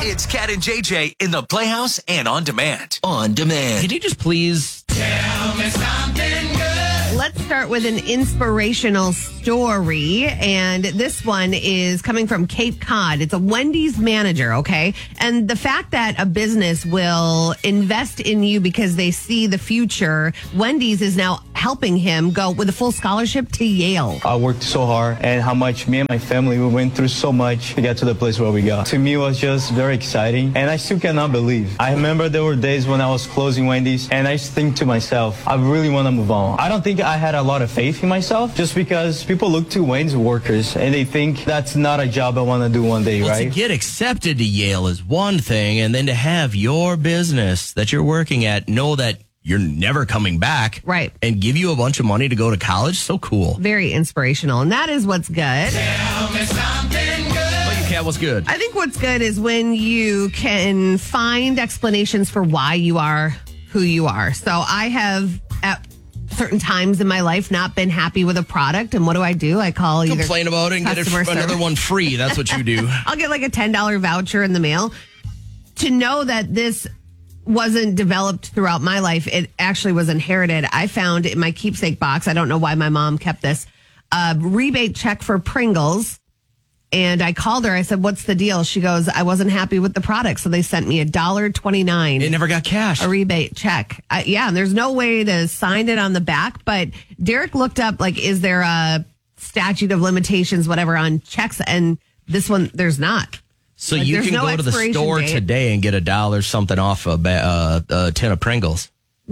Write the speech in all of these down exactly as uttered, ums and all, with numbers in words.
It's Cat and J J in the Playhouse and On Demand. On Demand. Can you just please tell me something good? Let's start with an inspirational story. And this one is coming from Cape Cod. It's a Wendy's manager, okay? And the fact that a business will invest in you because they see the future, Wendy's is now helping him go with a full scholarship to Yale. I worked so hard, and how much me and my family, we went through so much to get to the place where we got. To me, it was just very exciting, and I still cannot believe. I remember there were days when I was closing Wendy's, and I just think to myself, I really want to move on. I don't think I had a lot of faith in myself, just because people look to Wendy's workers, and they think that's not a job I want to do one day, well, right? To get accepted to Yale is one thing, and then to have your business that you're working at know that you're never coming back. Right. And give you a bunch of money to go to college. So cool. Very inspirational. And that is what's good. Tell me something good. Well, you Cat, what's good? I think what's good is when you can find explanations for why you are who you are. So I have at certain times in my life not been happy with a product. And what do I do? I call either Complain about it and get it, customer another service. one free. That's what you do. I'll get like a ten dollars voucher in the mail. To know that this wasn't developed throughout my life, it actually was inherited. I found in my keepsake box, I don't know why my mom kept this, a rebate check for Pringles. And I called her. I said, what's the deal? She goes, I wasn't happy with the product. So they sent me a one dollar twenty-nine. It never got cashed. A rebate check. Uh, yeah, and there's no way to sign it on the back. But Derek looked up, like, is there a statute of limitations, whatever, on checks? And this one, there's not. So Like, you there's can no go to the expiration store date. today and get a dollar something off a, ba- uh, a tin of Pringles.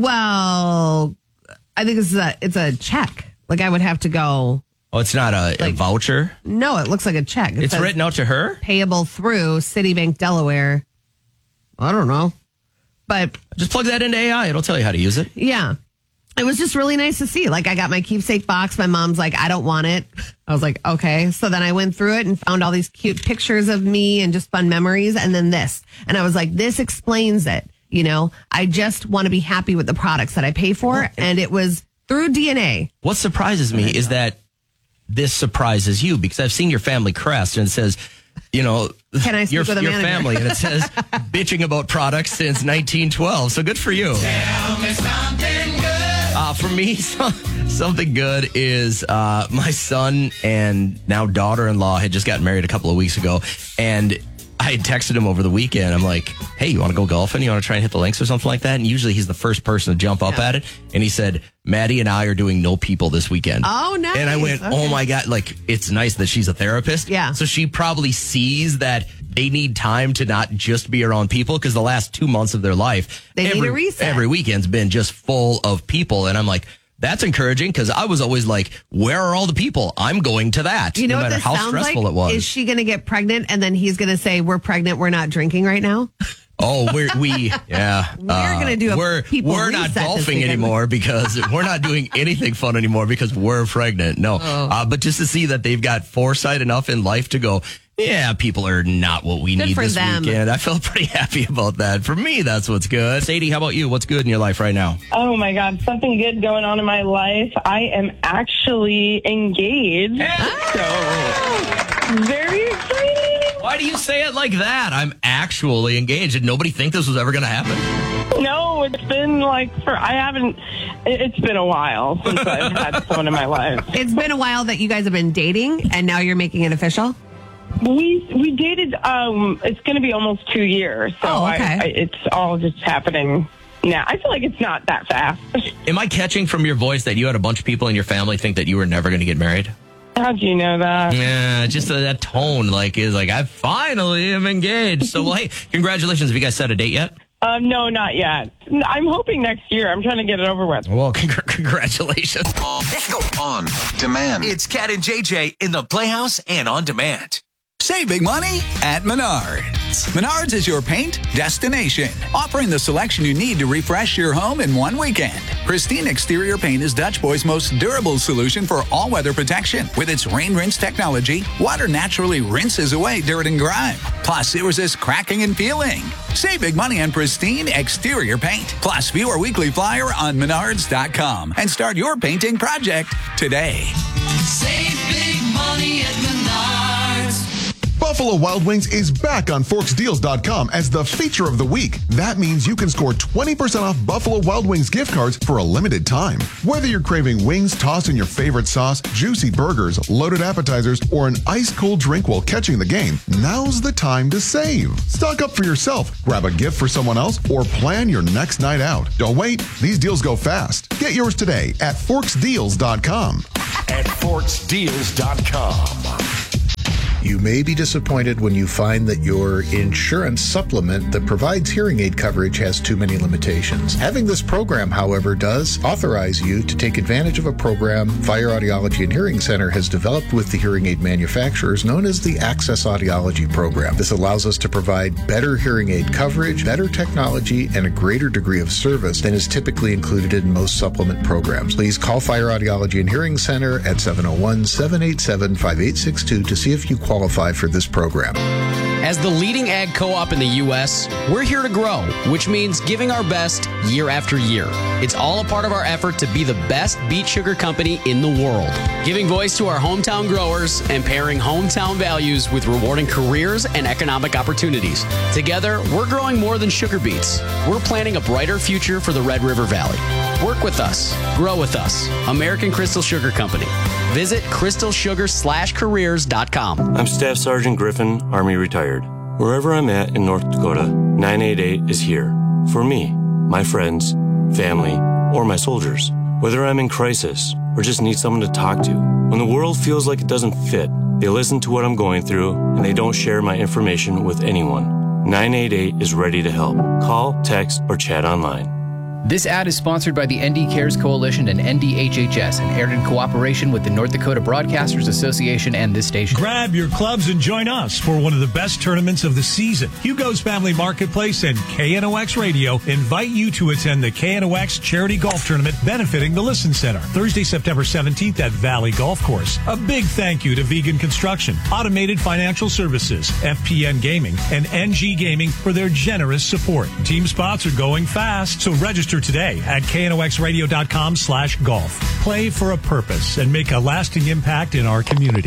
Well, I think it's a it's a check. Like I would have to go. Oh, it's not a, a Like- voucher? No, it looks like a check. It It's says written out to her? payable through Citibank, Delaware. I don't know, but Just plug that into A I. It'll tell you how to use it. yeah, it was just really nice to see. Like I got my keepsake box. My mom's like, I don't want it. I was like, okay. So then I went through it and found all these cute pictures of me and just fun memories. And then this, and I was like, this explains it. You know, I just want to be happy with the products that I pay for. And it was through D N A. What surprises me is that this surprises you because I've seen your family crest and it says, you know, Can I speak your, with a your manager? family, and it says bitching about products since nineteen twelve. So good for you. Tell me something good. Uh, for me, so, something good is uh, my son and now daughter-in-law had just gotten married a couple of weeks ago, and I had texted him over the weekend. I'm like, hey, you want to go golfing? You want to try and hit the links or something like that? And usually he's the first person to jump up Yeah. at it. And he said, Maddie and I are doing no people this weekend. Oh, nice. And I went, Okay. oh my God, like, it's nice that she's a therapist. Yeah. So she probably sees that they need time to not just be around people because the last two months of their life, They need every, a reset. every weekend's been just full of people. And I'm like, that's encouraging because I was always like, where are all the people? I'm going to that. You know no what matter this how sounds stressful like? it was. Is she going to get pregnant and then he's going to say, we're pregnant, we're not drinking right now? Oh, we're, we, yeah. We're gonna do a we're, people We're not reset this golfing weekend. anymore because we're not doing anything fun anymore because we're pregnant. No. Oh. Uh, but just to see that they've got foresight enough in life to go, yeah, people are not what we Good need for this them. weekend. I felt pretty happy about that. For me, that's what's good. Sadie, how about you? What's good in your life right now? Oh my God, something good going on in my life. I am actually engaged. So very exciting. Why do you say it like that? I'm actually engaged. Did nobody think this was ever going to happen? No, it's been like for I haven't. it- It's been a while since I've had someone in my life. It's been a while that you guys have been dating and now you're making it official? We we dated. Um, it's going to be almost two years. So Oh, okay. I, I, it's all just happening now. I feel like it's not that fast. Am I catching from your voice that you had a bunch of people in your family think that you were never going to get married? How'd you know that? Yeah, just uh, that tone, like, is like, I finally am engaged. So, well, hey, congratulations. Have you guys set a date yet? Um, no, not yet. I'm hoping next year. I'm trying to get it over with. Well, congr- congratulations. Let's go. On Demand. It's Cat and J J in the Playhouse and On Demand. Save big money at Menards. Menards is your paint destination, offering the selection you need to refresh your home in one weekend. Pristine Exterior Paint is Dutch Boy's most durable solution for all-weather protection. With its rain rinse technology, water naturally rinses away dirt and grime. Plus, it resists cracking and peeling. Save big money on Pristine Exterior Paint. Plus, view our weekly flyer on menards dot com and start your painting project today. Save big money at Menards. Buffalo Wild Wings is back on Forks Deals dot com as the feature of the week. That means you can score twenty percent off Buffalo Wild Wings gift cards for a limited time. Whether you're craving wings tossed in your favorite sauce, juicy burgers, loaded appetizers, or an ice-cold drink while catching the game, now's the time to save. Stock up for yourself, grab a gift for someone else, or plan your next night out. Don't wait. These deals go fast. Get yours today at Forks Deals dot com. At Forks Deals dot com. You may be disappointed when you find that your insurance supplement that provides hearing aid coverage has too many limitations. Having this program, however, does authorize you to take advantage of a program Fire Audiology and Hearing Center has developed with the hearing aid manufacturers known as the Access Audiology Program. This allows us to provide better hearing aid coverage, better technology, and a greater degree of service than is typically included in most supplement programs. Please call Fire Audiology and Hearing Center at seven oh one, seven eight seven, five eight six two to see if you qualify qualify for this program. As the leading ag co-op in the U S, we're here to grow, which means giving our best year after year. It's all a part of our effort to be the best beet sugar company in the world, giving voice to our hometown growers and pairing hometown values with rewarding careers and economic opportunities. Together, we're growing more than sugar beets. We're planning a brighter future for the Red River Valley. Work with us. Grow with us. American Crystal Sugar Company. Visit crystal sugar slash careers dot com. I'm Staff Sergeant Griffin, Army retired. Wherever I'm at in North Dakota, nine eight eight is here. For me, my friends, family, or my soldiers. Whether I'm in crisis or just need someone to talk to. When the world feels like it doesn't fit, they listen to what I'm going through and they don't share my information with anyone. nine eight eight is ready to help. Call, text, or chat online. This ad is sponsored by the N D Cares Coalition and N D H H S and aired in cooperation with the North Dakota Broadcasters Association and this station. Grab your clubs and join us for one of the best tournaments of the season. Hugo's Family Marketplace and K N O X Radio invite you to attend the K N O X Charity Golf Tournament benefiting the Listen Center, Thursday, September seventeenth at Valley Golf Course. A big thank you to Vegan Construction, Automated Financial Services, F P N Gaming, and N G Gaming for their generous support. Team spots are going fast, so register today at K N O X radio dot com slash golf. Play for a purpose and make a lasting impact in our community.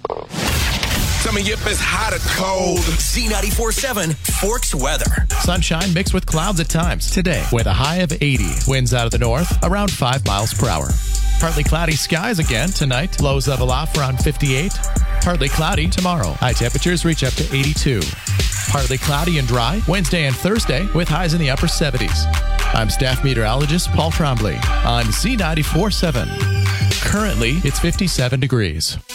Tell me if it's hot or cold. Z ninety-four point seven Forks weather. Sunshine mixed with clouds at times today with a high of eighty. Winds out of the north around five miles per hour. Partly cloudy skies again tonight. Lows level off around fifty-eight. Partly cloudy tomorrow. High temperatures reach up to eighty-two. Partly cloudy and dry Wednesday and Thursday with highs in the upper seventies. I'm staff meteorologist Paul Trombley on Z ninety-four point seven. Currently, it's fifty-seven degrees.